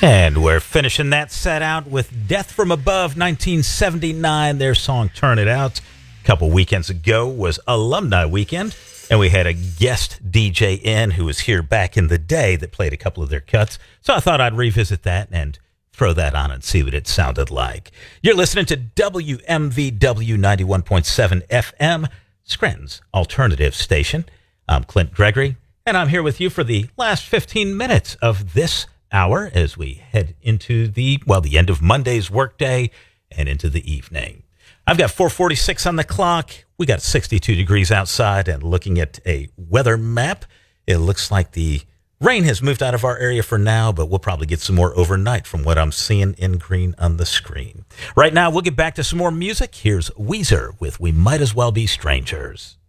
And we're finishing that set out with Death from Above, 1979, their song Turn It Out. A couple weekends ago was Alumni Weekend, and we had a guest DJ in who was here back in the day that played a couple of their cuts. So I thought I'd revisit that and throw that on and see what it sounded like. You're listening to WMVW 91.7 FM, Scranton's alternative station. I'm Clint Gregory, and I'm here with you for the last 15 minutes of this hour as we head into the end of Monday's workday and into the evening. I've got 4:46 on the clock. We got 62 degrees outside, and looking at a weather map, it looks like the rain has moved out of our area for now, but we'll probably get some more overnight from what I'm seeing in green on the screen. Right now, we'll get back to some more music. Here's Weezer with We Might As Well Be Strangers.